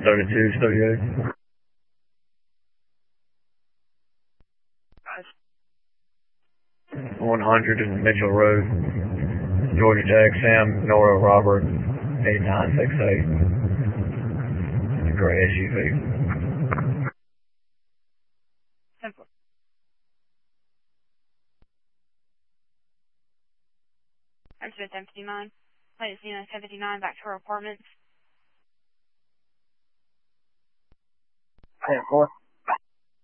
3238. 100 in Mitchell Road, Georgia Tech, Sam, Nora, Robert, 8968. Gray SUV. Simple. Exit 1059. Plate Zeno 1059 back to our apartments. 10-4.